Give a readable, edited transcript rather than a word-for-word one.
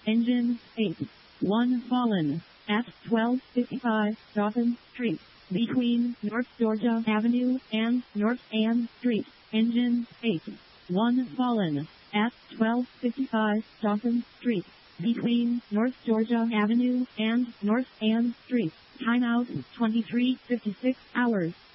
Engine 8. 1 fallen. At 1255 Dawson Street. Between North Georgia Avenue and North Ann Street. Engine 8. 1 fallen. At 1255 Dawson Street. Between North Georgia Avenue and North Ann Street. Timeout 23:56 hours.